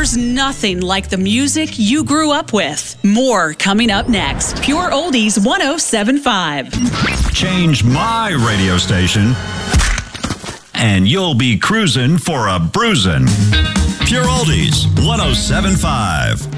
There's nothing like the music you grew up with. More coming up next. Pure Oldies 107.5. Change my radio station, and you'll be cruising for a bruising. Pure Oldies 107.5.